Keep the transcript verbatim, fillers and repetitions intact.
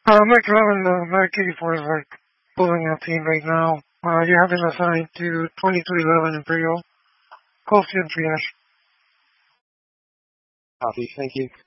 Uh, Mike eleven, uh, Mike eighty-four is like pulling that team right now. Uh, you have been assigned to twenty-three eleven Imperial. Close to Triage. Copy. Thank you.